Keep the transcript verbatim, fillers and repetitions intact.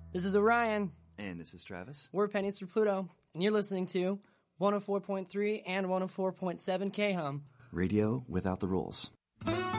This is Orion. And this is Travis. We're Pennies for Pluto, and you're listening to one oh four point three and one oh four point seven K-Hum. Radio without the rules.